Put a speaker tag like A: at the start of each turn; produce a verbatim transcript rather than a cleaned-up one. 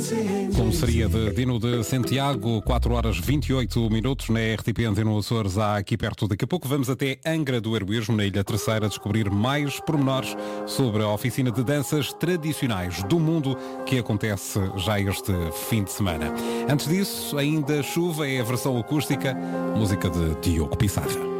A: Como seria de Dino de Santiago, quatro horas vinte e oito minutos na R T P Antena Açores, há aqui perto. Daqui a pouco vamos até Angra do Heroísmo, na Ilha Terceira, descobrir mais pormenores sobre a oficina de danças tradicionais do mundo que acontece já este fim de semana. Antes disso, ainda chuva, é a versão acústica, música de Diogo Pissarra.